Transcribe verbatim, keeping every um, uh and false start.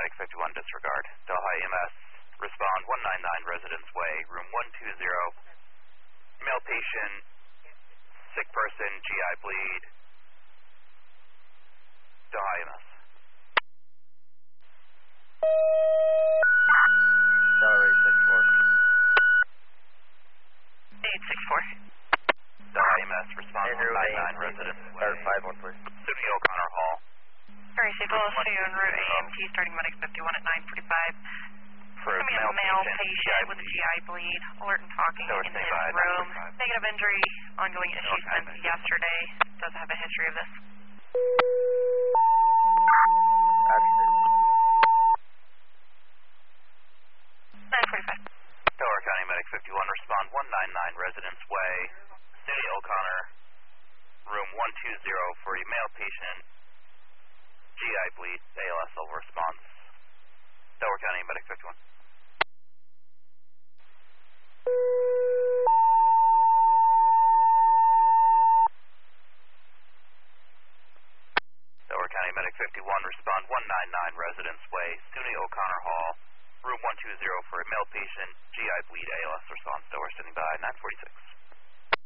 Medic fifty-one, disregard. Delhi E M S, respond one ninety-nine Residence Way, room one two zero. Male patient, sick person, G I bleed. Delhi E M S. Delray six four. eight six four. Delhi E M S, respond one ninety-nine Residence Way. Start five one three. SUNY O'Connor Hall. Alright, so Phyllis, see you en route A M T starting Medic fifty-one at nine forty-five. For Send me a male, male patient, patient with a G I bleed, alert and talking So in it's his by room. nine forty-five. Negative injury, ongoing issues Okay. since yesterday. Does have a history of this. Accident. nine forty-five. Delaware County Medic fifty-one, respond one ninety-nine Residence Way, SUNY O'Connor, room one two zero for a male patient, G I bleed, A L S over response. Delaware County Medic fifty-one. Delaware County Medic fifty-one, respond one ninety-nine Residence Way, SUNY O'Connor Hall, room one two zero for a male patient, G I bleed, A L S response. Delaware standing by, nine forty-six.